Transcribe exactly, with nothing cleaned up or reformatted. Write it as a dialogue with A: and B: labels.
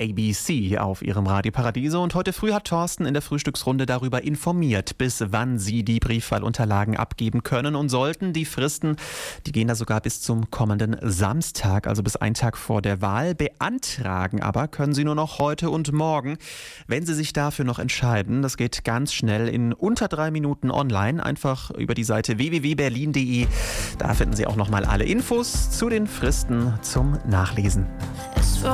A: A B C auf ihrem Radio Paradiso und heute früh hat Thorsten in der Frühstücksrunde darüber informiert, bis wann Sie die Briefwahlunterlagen abgeben können und sollten. Die Fristen, die gehen da sogar bis zum kommenden Samstag, also bis einen Tag vor der Wahl. Beantragen aber können Sie nur noch heute und morgen, wenn Sie sich dafür noch entscheiden. Das geht ganz schnell in unter drei Minuten online, einfach über die Seite w w w punkt berlin punkt d e. Da finden Sie auch noch mal alle Infos zu den Fristen zum Nachlesen.